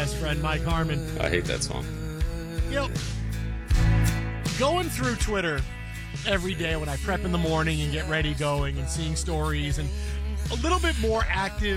best friend, Mike Harmon. I hate that song. You know, going through Twitter every day when I prep in the morning and get ready going and seeing stories and a little bit more active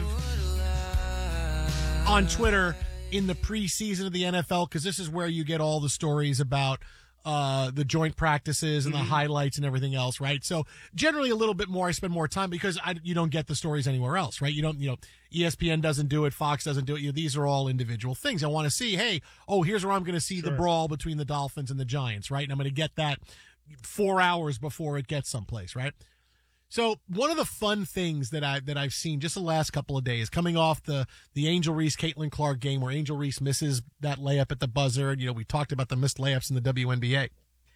on Twitter in the preseason of the NFL, because this is where you get all the stories about the joint practices and the highlights and everything else, right? So generally a little bit more, I spend more time because you don't get the stories anywhere else, right? ESPN doesn't do it. Fox doesn't do it. These are all individual things. I want to see, hey, here's where I'm going to see the brawl between the Dolphins and the Giants, right? And I'm going to get that 4 hours before it gets someplace, right? So one of the fun things that I've seen just the last couple of days, coming off the Angel Reese Caitlin Clark game where Angel Reese misses that layup at the buzzer, and we talked about the missed layups in the WNBA,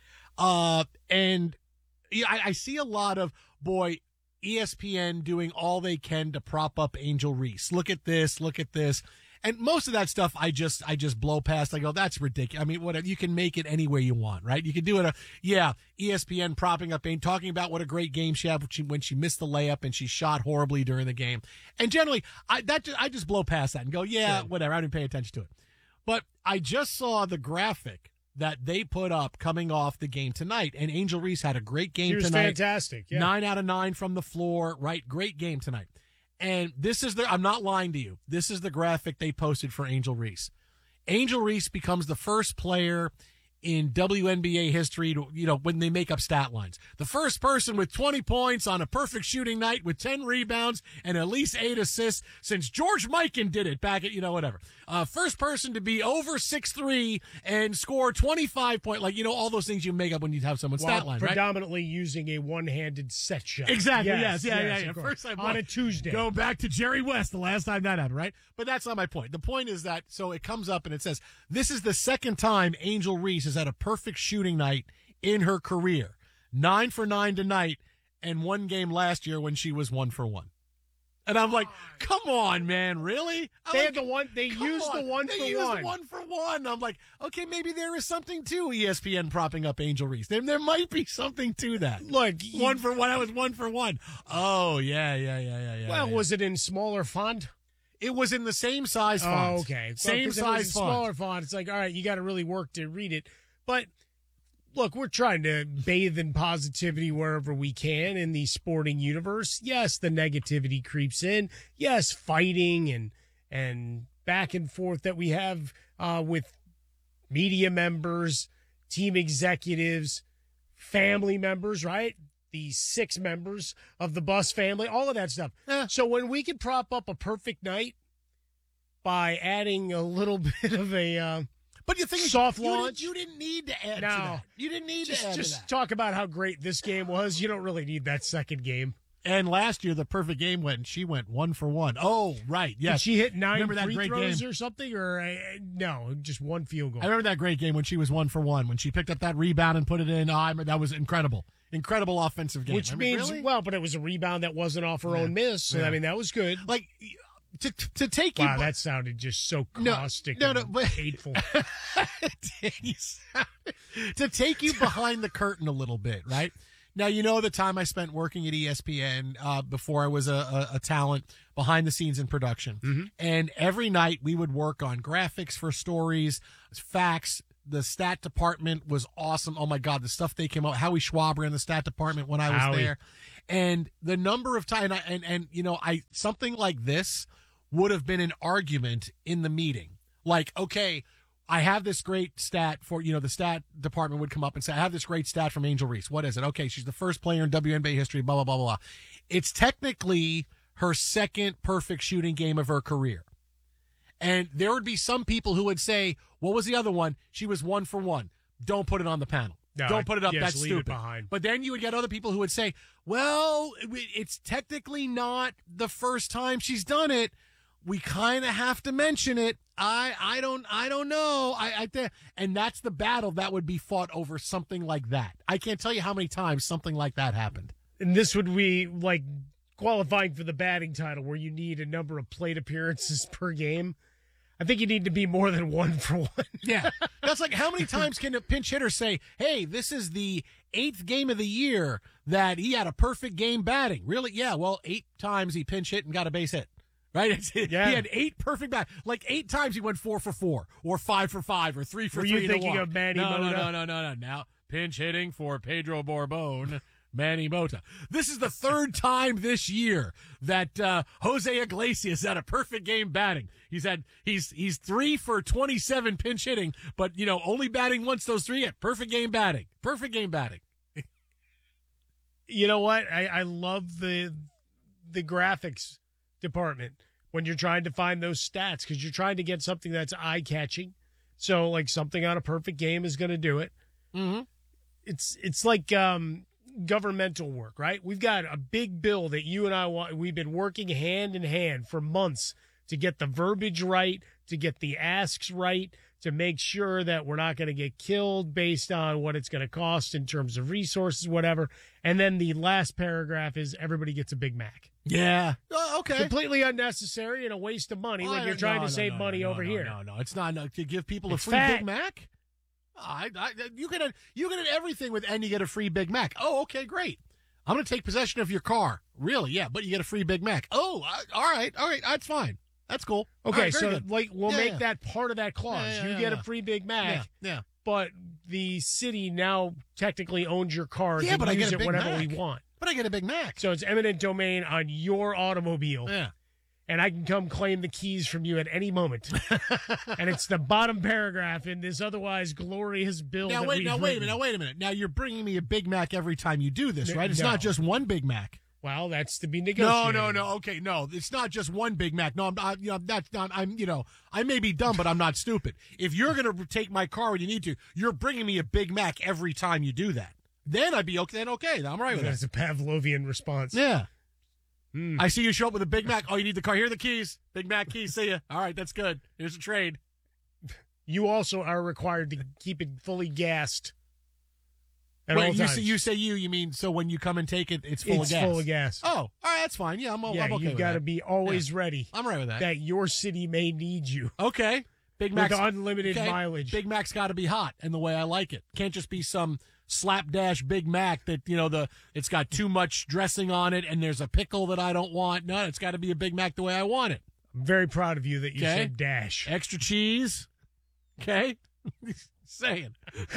and I see a lot of ESPN doing all they can to prop up Angel Reese. Look at this. And most of that stuff I just blow past. I go, that's ridiculous. I mean, whatever. You can make it any way you want, right? You can do it. ESPN propping up Angel, talking about what a great game she had when she missed the layup and she shot horribly during the game. And generally, I just blow past that and go, whatever. I didn't pay attention to it. But I just saw the graphic that they put up coming off the game tonight, and Angel Reese had a great game tonight. She was fantastic. Yeah. 9 out of 9 from the floor, right? Great game tonight. And this is I'm not lying to you. This is the graphic they posted for Angel Reese. Angel Reese becomes the first player in WNBA history to, when they make up stat lines. The first person with 20 points on a perfect shooting night with 10 rebounds and at least 8 assists since George Mikan did it back at, whatever. First person to be over 6'3" and score 25 points, all those things you make up when you have someone's stat line, right? Predominantly using a one-handed set shot. Exactly, yes. First time on a Tuesday. Go back to Jerry West, the last time that happened, right? But that's not my point. The point is that, so it comes up and it says, this is the second time Angel Reese has had a perfect shooting night in her career. 9 for 9 tonight, and one game last year when she was 1 for 1. And I'm like, come on, man, really? They used the 1 for 1. They used the 1 for 1. I'm like, okay, maybe there is something to ESPN propping up Angel Reese. There might be something to that. Look, 1 for 1. I was 1 for 1. Oh, yeah. Well, was it in smaller font? It was in the same size font. Oh, okay. Same size font. Smaller font. It's like, all right, you got to really work to read it. But look, we're trying to bathe in positivity wherever we can in the sporting universe. Yes, the negativity creeps in. Yes, fighting and back and forth that we have with media members, team executives, family members, right? The 6 members of the Bus family, all of that stuff. So when we can prop up a perfect night by adding a little bit of a but you think soft launch, you didn't need to add to that. You didn't need to add to that. Just talk about how great this game was. You don't really need that second game. And last year, the perfect game she went 1 for 1. Oh, right. Yes. Did she hit 9 free throws or something? Or no, just 1 field goal. I remember that great game when she was 1 for 1. When she picked up that rebound and put it in. That was incredible. Incredible offensive game. Which means, really? Well, but it was a rebound that wasn't off her own miss. So, I mean, that was good. Like, to take you... Wow, that sounded just so caustic and hateful. To take you behind the curtain a little bit, right? Now, the time I spent working at ESPN before I was a talent behind the scenes in production. Mm-hmm. And every night we would work on graphics for stories, facts. The stat department was awesome. Oh, my God, the stuff they came out. Howie Schwab ran the stat department when I was there. And the number of times, something like this would have been an argument in the meeting. Like, okay, I have this great stat for, the stat department would come up and say, I have this great stat from Angel Reese. What is it? Okay, she's the first player in WNBA history, blah, blah, blah, blah, blah. It's technically her second perfect shooting game of her career. And there would be some people who would say, what was the other one? She was 1 for 1. Don't put it on the panel. No, don't put it up. Yes, That's leave it stupid. behind. But then you would get other people who would say, well, it's technically not the first time she's done it. We kind of have to mention it. I don't know. And that's the battle that would be fought over something like that. I can't tell you how many times something like that happened. And this would be like qualifying for the batting title where you need a number of plate appearances per game. I think you need to be more than 1 for 1. Yeah. That's like, how many times can a pinch hitter say, hey, this is the 8th game of the year that he had a perfect game batting? Really? Yeah, well, 8 times he pinch hit and got a base hit. Right? Yeah. He had 8 perfect bats. Like 8 times he went 4 for 4 or 5 for 5 or 3 for 3. Were you thinking of Manny Mota? No. Now pinch hitting for Pedro Borbon. Manny Mota. This is the 3rd time this year that Jose Iglesias had a perfect game batting. He's 3 for 27 pinch hitting, but only batting once those 3. Yeah, perfect game batting. Perfect game batting. You know what? I love the graphics department when you're trying to find those stats because you're trying to get something that's eye catching. So like something on a perfect game is going to do it. Mm-hmm. It's like governmental work, right? We've got a big bill that you and I want. We've been working hand in hand for months to get the verbiage right, to get the asks right, to make sure that we're not going to get killed based on what it's going to cost in terms of resources, whatever. And then the last paragraph is everybody gets a Big Mac. Yeah. Okay. Completely unnecessary and a waste of money when you're trying to save money over here. No. It's not to give people a free fat. Big Mac. You get everything with and you get a free Big Mac. Oh, okay, great. I'm going to take possession of your car. Really? Yeah, but you get a free Big Mac. Oh, all right. That's fine. That's cool. Okay, right, so good. like we'll make that part of that clause. You get a free Big Mac. Yeah. But the city now technically owns your car. Yeah, to but I use get a it Big whenever Mac. we want. But I get a Big Mac. So it's eminent domain on your automobile. Yeah. And I can come claim the keys from you at any moment. And it's the bottom paragraph in this otherwise glorious bill. Now wait a minute. Now you're bringing me a Big Mac every time you do this, right? It's not just one Big Mac. Well, that's to be negotiated. No. Okay, no, it's not just one Big Mac. No, I may be dumb, but I'm not stupid. If you're going to take my car when you need to, you're bringing me a Big Mac every time you do that. Then I'd be okay. Then okay, I'm right with that. That's a Pavlovian response. Yeah. I see you show up with a Big Mac. Oh, you need the car. Here are the keys. Big Mac keys. See ya. All right, that's good. Here's a trade. You also are required to keep it fully gassed. Wait, you mean so when you come and take it, it's full of gas? It's full of gas. Oh, all right, that's fine. Yeah, I'm okay with that. You got to be always ready. I'm right with that. That your city may need you. Okay. Big Mac's with unlimited mileage. Big Mac's got to be hot and the way I like it. Can't just be some slapdash Big Mac that it's got too much dressing on it and there's a pickle that I don't want. No, it's got to be a Big Mac the way I want it. I'm very proud of you that you said dash. Extra cheese. Okay. Saying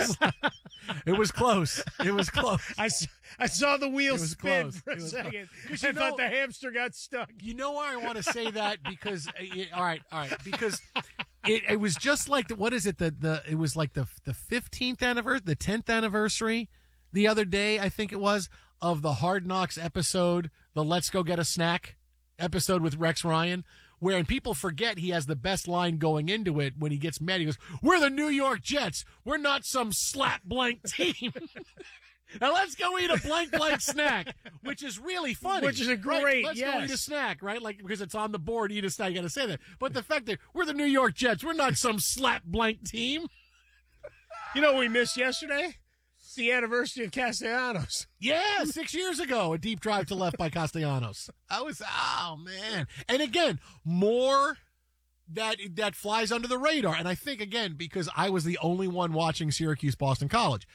it was close. I saw the wheel spin close. for a second. I thought the hamster got stuck. You know why I want to say that? Because all right, because it was just like it was like the 15th anniversary, the 10th anniversary the other day, I think it was, of the Hard Knocks episode, the Let's Go Get a Snack episode with Rex Ryan. Where people forget he has the best line going into it when he gets mad. He goes, "We're the New York Jets. We're not some slap blank team." Now let's go eat a blank snack, which is really funny. Which is a great, right? Let's go eat a snack, right? Like, because it's on the board, eat a snack, you got to say that. But the fact that we're the New York Jets, we're not some slap blank team. You know what we missed yesterday? It's the anniversary of Castellanos. Yeah, 6 years ago, a deep drive to left by Castellanos. Oh, man. And again, more that flies under the radar. And I think, again, because I was the only one watching Syracuse Boston College,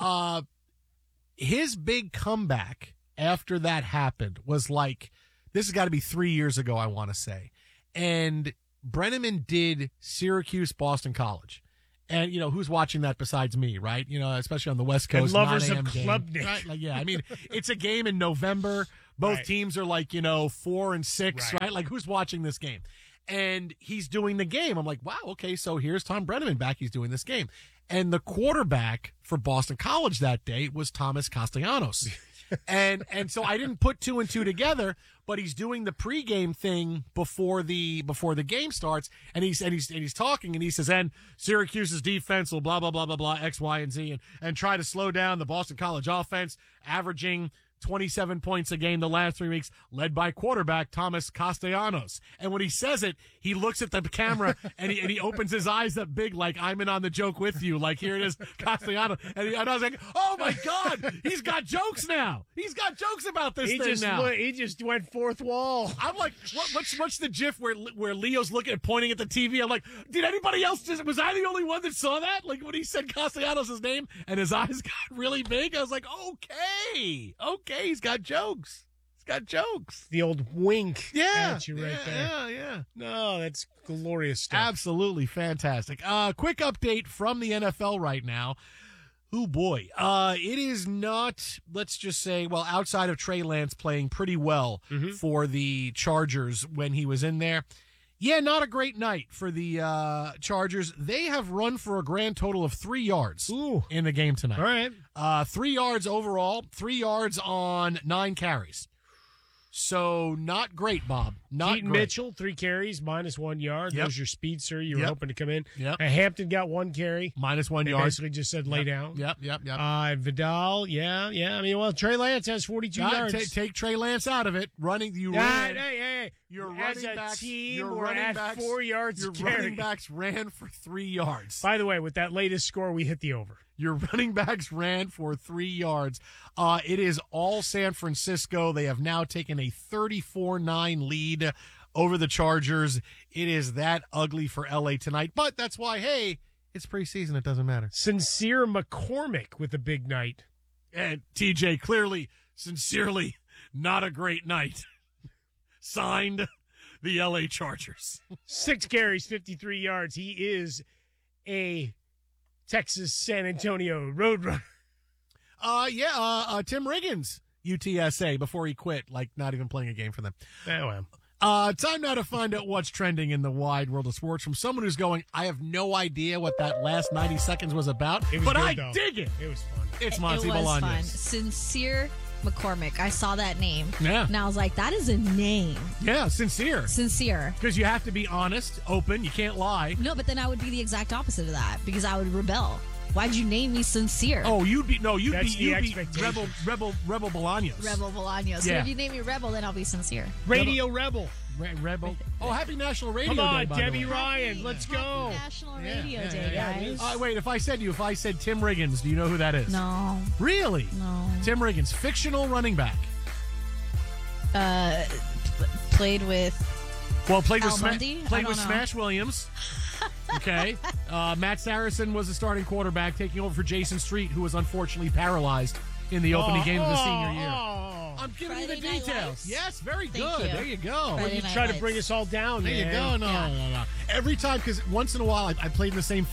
his big comeback after that happened was like, this has got to be 3 years ago, I want to say. And Brenneman did Syracuse Boston College. And, who's watching that besides me, right? Especially on the West Coast. And lovers of game, Klubnik. right? Like, yeah, I mean, it's a game in November. Both teams are like, 4 and 6, right? Like, who's watching this game? And he's doing the game. I'm like, wow, okay, so here's Tom Brenneman back. He's doing this game. And the quarterback for Boston College that day was Thomas Castellanos. And so I didn't put 2 and 2 together, but he's doing the pregame thing before the game starts, and he's talking, and he says, and Syracuse's defense will blah blah blah blah blah X, Y, and Z, and try to slow down the Boston College offense, averaging 27 points a game the last 3 weeks, led by quarterback Thomas Castellanos. And when he says it, he looks at the camera and he opens his eyes up big, like, I'm in on the joke with you. Like, here it is, Castellanos. And I was like, oh my God, he's got jokes now. He's got jokes about this thing now. He just went fourth wall. I'm like, what's the gif where Leo's pointing at the TV? I'm like, did anybody else was I the only one that saw that? Like, when he said Castellanos' name and his eyes got really big, I was like, okay, he's got jokes. got jokes. The old wink at you right there. Yeah. No, that's glorious stuff. Absolutely fantastic. Quick update from the NFL right now. Oh, boy. It is not, let's just say, well, outside of Trey Lance playing pretty well for the Chargers when he was in there. Yeah, not a great night for the Chargers. They have run for a grand total of 3 yards in the game tonight. All right. 3 yards overall, 3 yards on 9 carries. So not great, Bob. Not Keaton great. Mitchell, 3 carries, -1 yard. Yep. There's your speedster. You were Yep. hoping to come in. Yep. Hampton got 1 carry. -1 They yard. basically just said lay down. Yep. Vidal, yeah. I mean, well, Trey Lance has 42 yards. Take Trey Lance out of it. Running, Hey. Your As running a backs, team, your we're running at backs, 4 yards your a carry. running backs ran for 3 yards. By the way, with that latest score, we hit the over. Your running backs ran for 3 yards. It is all San Francisco. They have now taken a 34-9 lead over the Chargers. It is that ugly for LA tonight, but that's why, hey, it's preseason. It doesn't matter. Sincere McCormick with a big night. And TJ, clearly, sincerely, not a great night. Signed the LA Chargers. 6 carries, 53 yards. He is a Texas San Antonio Roadrunner. Tim Riggins, UTSA, before he quit, like not even playing a game for them. Oh, well. Time now to find out what's trending in the wide world of sports from someone who's going, I have no idea what that last 90 seconds was about, It was but good, I though. dig it. It was fun. It's It Monty was fun. Bolaños. Sincere McCormick. I saw that name. Yeah. And I was like, that is a name. Yeah, sincere. Sincere. Because you have to be honest, open, you can't lie. No, but then I would be the exact opposite of that because I would rebel. Why'd you name me Sincere? Oh, you'd be That's the Rebel expectation. Rebel Bolaños. Rebel Bolaños. So Yeah. if you name me Rebel, then I'll be Sincere. Radio Rebel. Rebel. Oh, happy National Radio Come on, Day, by the Debbie way. Ryan. Let's go. National Yeah, Radio yeah, Day, yeah, yeah. guys. Wait, if I said Tim Riggins, do you know who that is? No. Really? No. Tim Riggins, fictional running back. Played with Played with Al Bundy? I played don't with know. Smash Williams. Okay. Matt Saracen was the starting quarterback, taking over for Jason Street, who was unfortunately paralyzed in the opening game of the senior year. I'm giving you the Friday Night details. Lights. Yes, very Thank good. you. There you go. Friday You Night try to Lights. bring us all down, There you man. go. No. Every time, because once in a while, I played in the same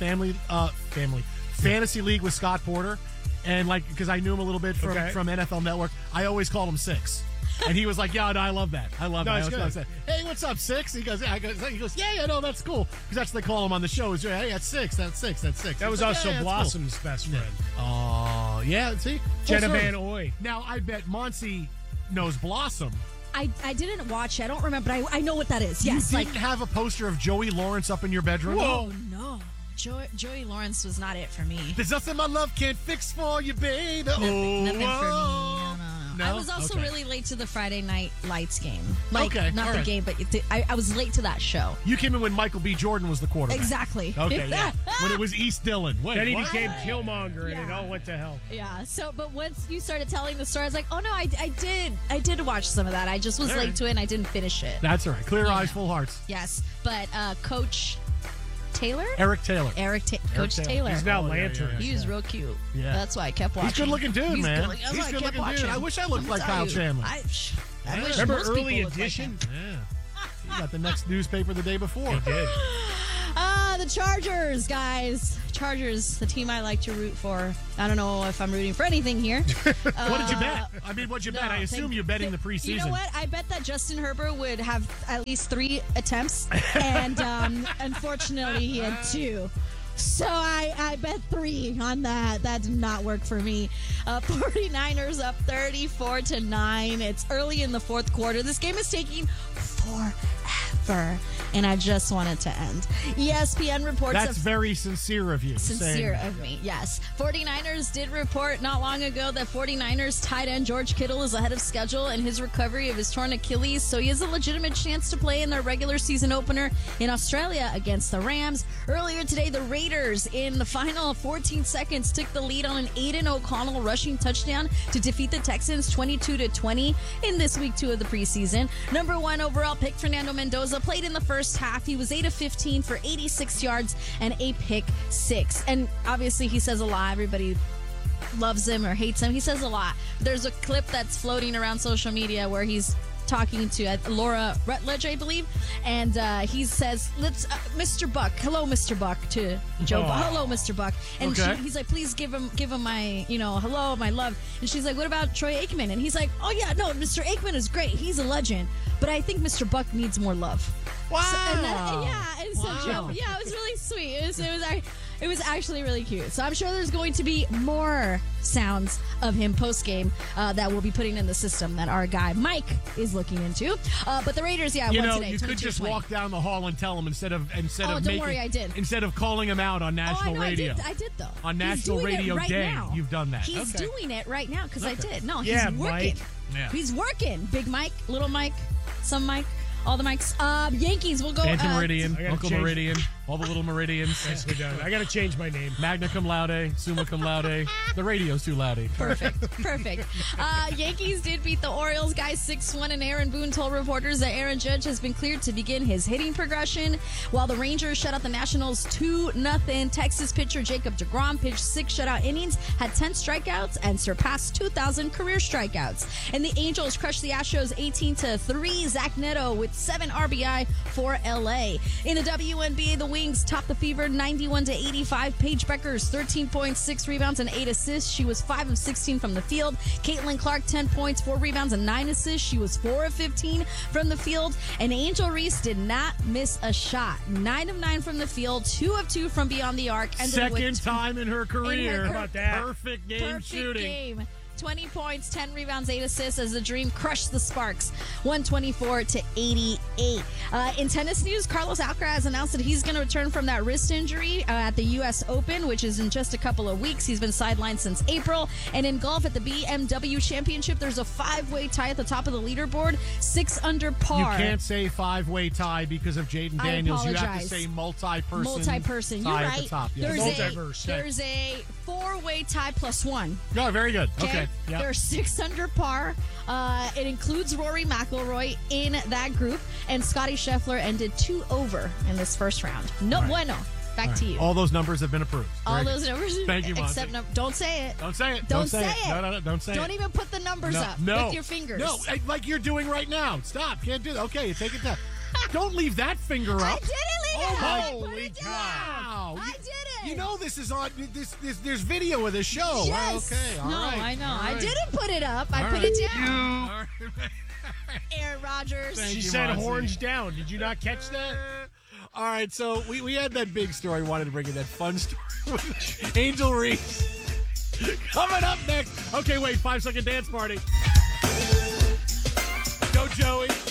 fantasy league with Scott Porter, and because I knew him a little bit from NFL Network, I always called him Six. And he was like, yeah, no, I love that. I love No, that. it's I was good. gonna say, hey, what's up, Six? He goes, yeah, no, that's cool. Because that's what they call him on the show. Is hey, that's Six. That was also Blossom's best friend. Oh, yeah, see? Jenna Full Van circle. Oy. Now, I bet Monty knows Blossom. I didn't watch it. I don't remember, but I know what that is. Yes. You didn't have a poster of Joey Lawrence up in your bedroom? Oh, no. Joey Lawrence was not it for me. There's nothing my love can't fix for you, baby. Nothing for me. whoa. No. No? I was also Okay. really late to the Friday Night Lights game. Okay, Not all the right. game, but I was late to that show. You came in when Michael B. Jordan was the quarterback. Exactly. Okay, yeah. When it was East Dillon. Wait, Then he what? became Killmonger, and it Yeah. all went to hell. Yeah. So, but once you started telling the story, I was like, oh no, I did watch some of that. I just was All late right. to it, and I didn't finish it. That's all right. Clear eyes, full hearts. Yes, but Coach Taylor, Eric Taylor. Coach Taylor. Taylor. He's now Oh, yeah, Lantern. yeah, yeah. He was real cute. Yeah. That's why I kept watching. He's a good looking dude, He's man. good looking- that's He's why I good kept looking dude. watching. I wish I looked Let me like tell Kyle you, Chandler. I wish Remember most Early people looked like Edition? him. Yeah. You got the next newspaper the day before. He did. The Chargers, guys. Chargers, the team I like to root for. I don't know if I'm rooting for anything here. What did you bet? I mean, what'd you bet? I assume you're betting the preseason. You know what? I bet that Justin Herbert would have at least 3 attempts, and unfortunately, he had 2. So I bet 3 on that. That did not work for me. 49ers up 34-9. It's early in the fourth quarter. This game is taking forever, and I just want it to end. ESPN reports That's very sincere of you. Sincere saying- of me, yes. 49ers did report not long ago that 49ers tight end George Kittle is ahead of schedule in his recovery of his torn Achilles, so he has a legitimate chance to play in their regular season opener in Australia against the Rams. Earlier today, the Raiders, in the final 14 seconds, took the lead on an Aiden O'Connell rushing touchdown to defeat the Texans 22-20 in this week 2 of the preseason. Number 1 overall pick Fernando Mendoza played in the first half. He was 8 of 15 for 86 yards and a pick 6. And obviously he says a lot. Everybody loves him or hates him. He says a lot. There's a clip that's floating around social media where he's talking to Laura Rutledge, I believe, and he says, "Let's, Mr. Buck, hello, Mr. Buck," to Joe. Hello, Mr. Buck, and he's like, "Please give him my, hello, my love." And she's like, "What about Troy Aikman?" And he's like, "Oh yeah, no, Mr. Aikman is great. He's a legend, but I think Mr. Buck needs more love." Wow. It was really sweet. It was actually really cute. So I'm sure there's going to be more sounds of him post game that we'll be putting in the system that our guy Mike is looking into. But the Raiders, won today. You could just walk down the hall and tell him instead of don't worry, I did. Instead of calling him out on national radio. I did though. On National Radio Day, now. You've done that. He's doing it right now because I did. No, he's working. Mike. Yeah. He's working. Big Mike, little Mike, some Mike. All the mics. Yankees will go. Santa Meridian, Uncle change. Meridian, all the little Meridians. Nicely done. I got to change my name. Magna cum laude, summa cum laude. The radio's too loudy. Perfect. Yankees did beat the Orioles, guys, 6-1, and Aaron Boone told reporters that Aaron Judge has been cleared to begin his hitting progression, while the Rangers shut out the Nationals 2-0. Texas pitcher Jacob deGrom pitched 6 shutout innings, had 10 strikeouts, and surpassed 2,000 career strikeouts. And the Angels crushed the Astros 18-3. Zach Neto with 7 RBI for LA. In the WNBA, the Wings topped the Fever 91-85. Paige Beckers 13.6 rebounds and 8 assists. She was 5 of 16 from the field. Caitlin Clark 10 points, 4 rebounds and 9 assists. She was 4 of 15 from the field. And Angel Reese did not miss a shot. 9 of 9 from the field, 2 of 2 from beyond the arc. Second time in her career. How about that? Perfect game shooting. 20 points, 10 rebounds, 8 assists as the Dream crushed the Sparks 124-88. In tennis news, Carlos Alcaraz announced that he's going to return from that wrist injury at the U.S. Open, which is in just a couple of weeks. He's been sidelined since April. And in golf at the BMW Championship, there's a 5-way tie at the top of the leaderboard, 6 under par. You can't say 5-way tie because of Jaden Daniels. You have to say multi-person. You're right. At the top. There's multiverse. There's a 4-way tie plus 1. No, very good. Okay. Yep. They're 6 under par. It includes Rory McIlroy in that group, and Scotty Scheffler ended 2 over in this first round. No bueno. Back to you. All those numbers have been approved. All those numbers. Thank you, Monty. Except don't say it. Don't say it. Don't say it. No, don't say it. Don't even put the numbers up with your fingers. No, like you're doing right now. Stop. Can't do that. Okay, take it down. Don't leave that finger up. I didn't leave it up. Holy cow. I did it. You know this is on. There's video of this show. Yes. Okay. All right. I know. All right. I didn't put it up. I put it down. Aaron Rodgers. She said horns down. Did you not catch that? All right, so we had that big story. Wanted to bring in that fun story with Angel Reese. Coming up next. Okay, wait, 5-second dance party. Go, Joey.